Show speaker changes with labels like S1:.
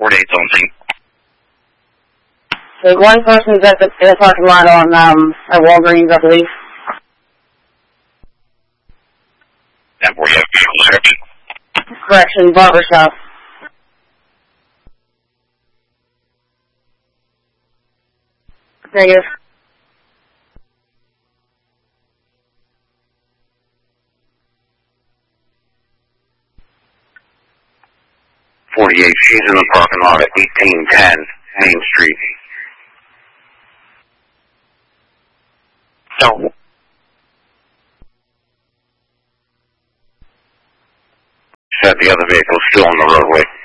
S1: 48 something.
S2: So one person's at the parking lot on at Walgreens, I believe.
S1: That where you have vehicle description?
S2: Correction, barbershop. Negative.
S1: She's in the parking lot at 1810 Main Street. So. Said the other vehicle is still on the roadway.